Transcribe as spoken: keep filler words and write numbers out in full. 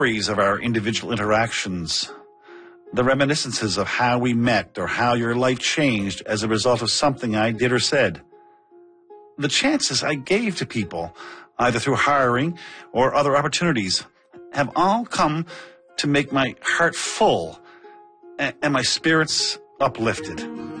memories of our individual interactions, the reminiscences of how we met or how your life changed as a result of something I did or said, the chances I gave to people, either through hiring or other opportunities, have all come to make my heart full and my spirits uplifted.